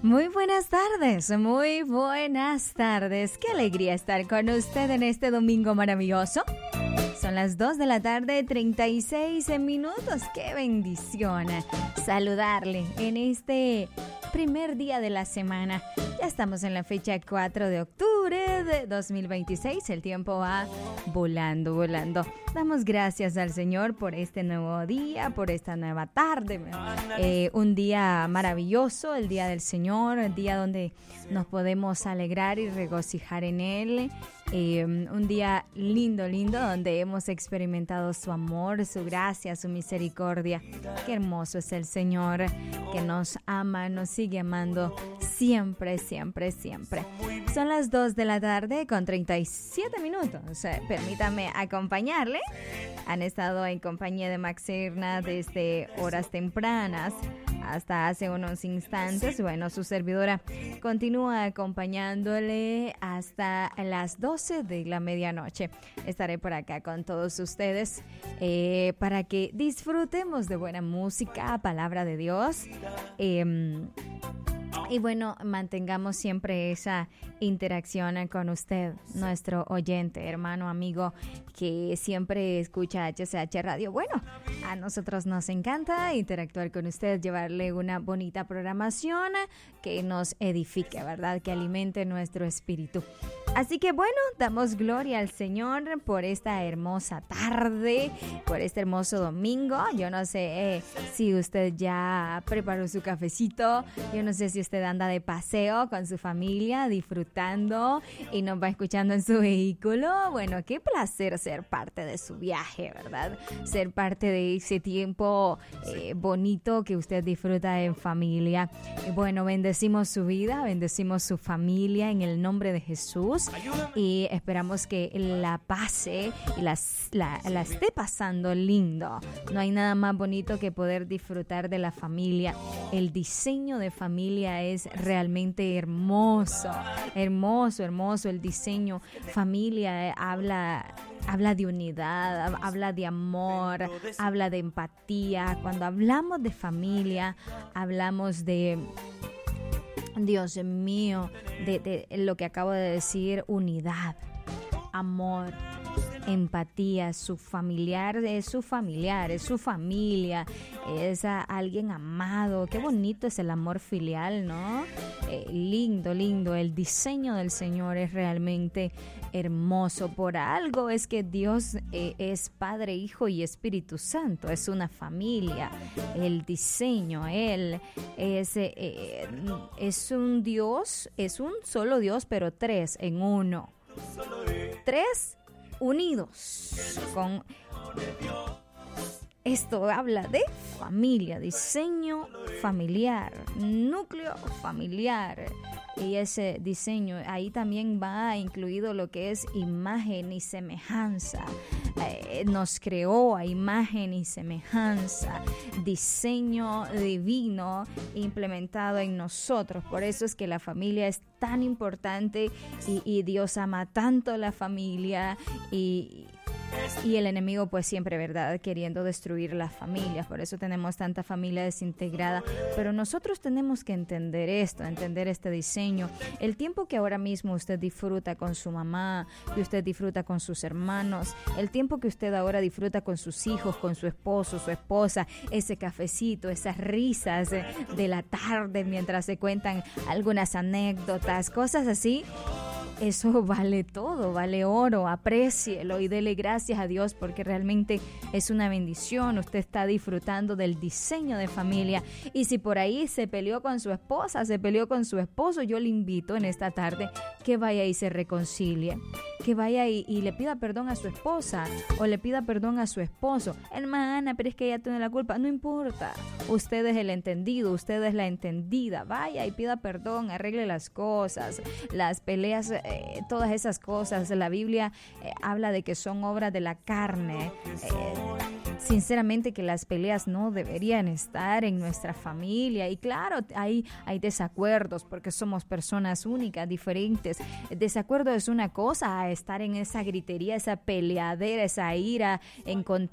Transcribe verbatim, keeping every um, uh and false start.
Muy buenas tardes, muy buenas tardes. Qué alegría estar con usted en este domingo maravilloso. Son las dos de la tarde, treinta y seis minutos. ¡Qué bendición saludarle en este primer día de la semana! Ya estamos en la fecha cuatro de octubre de dos mil veintiséis. El tiempo va volando, volando. Damos gracias al Señor por este nuevo día, por esta nueva tarde. Eh, un día maravilloso, el día del Señor, el día donde nos podemos alegrar y regocijar en Él. Eh, un día lindo, lindo, donde hemos experimentado su amor, su gracia, su misericordia. Qué hermoso es el Señor, que nos ama, nos sigue amando siempre, siempre, siempre. Son las dos de la tarde con treinta y siete minutos. Eh, permítame acompañarle. Han estado en compañía de Max Serna desde horas tempranas hasta hace unos instantes. Bueno, su servidora continúa acompañándole hasta las doce de la medianoche. Estaré por acá con todos ustedes eh, para que disfrutemos de buena música, palabra de Dios. Eh, Y bueno, mantengamos siempre esa interacción con usted, nuestro oyente, hermano, amigo, que siempre escucha H C H Radio. Bueno, a nosotros nos encanta interactuar con usted, llevarle una bonita programación que nos edifique, ¿verdad? Que alimente nuestro espíritu. Así que bueno, damos gloria al Señor por esta hermosa tarde, por este hermoso domingo. Yo no sé eh, si usted ya preparó su cafecito, yo no sé si usted anda de paseo con su familia, disfrutando y nos va escuchando en su vehículo. Bueno, qué placer ser parte de su viaje, ¿verdad? Ser parte de ese tiempo eh, bonito que usted disfruta en familia. Y bueno, bendecimos su vida, bendecimos su familia en el nombre de Jesús. Y esperamos que la pase y la, la, la esté pasando lindo. No hay nada más bonito que poder disfrutar de la familia. El diseño de familia es realmente hermoso, hermoso, hermoso. El diseño familia eh, habla... Habla de unidad, habla de amor, habla de empatía. Cuando hablamos de familia, hablamos de... Dios mío, de, de lo que acabo de decir, unidad, amor, empatía. Su familiar es su familiar, es su familia, es a alguien amado. Qué bonito es el amor filial, ¿no? Eh, lindo, lindo. El diseño del Señor es realmente hermoso. Por algo es que Dios eh, es Padre, Hijo y Espíritu Santo. Es una familia. El diseño, Él es, eh, es un Dios, es un solo Dios, pero tres en uno. Tres unidos con... Esto habla de familia, diseño familiar, núcleo familiar. Y ese diseño, ahí también va incluido lo que es imagen y semejanza. Eh, nos creó a imagen y semejanza, diseño divino implementado en nosotros. Por eso es que la familia es tan importante y, y Dios ama tanto la familia y... Y el enemigo pues siempre, ¿verdad?, queriendo destruir las familias. Por eso tenemos tanta familia desintegrada. Pero nosotros tenemos que entender esto, entender este diseño. El tiempo que ahora mismo usted disfruta con su mamá, que usted disfruta con sus hermanos, el tiempo que usted ahora disfruta con sus hijos, con su esposo, su esposa, ese cafecito, esas risas de la tarde mientras se cuentan algunas anécdotas, cosas así. Eso vale todo, vale oro, aprécielo y dele gracias a Dios porque realmente es una bendición. Usted está disfrutando del diseño de familia y si por ahí se peleó con su esposa, se peleó con su esposo, yo le invito en esta tarde que vaya y se reconcilie, que vaya y, y le pida perdón a su esposa o le pida perdón a su esposo. Hermana, pero es que ella tiene la culpa. No importa, usted es el entendido, usted es la entendida. Vaya y pida perdón, arregle las cosas, las peleas, eh, todas esas cosas. La Biblia eh, habla de que son obras de la carne. Eh, sinceramente que las peleas no deberían estar en nuestra familia. Y claro, hay, hay desacuerdos porque somos personas únicas, diferentes. El desacuerdo es una cosa, a estar en esa gritería, esa peleadera, esa ira en continuo.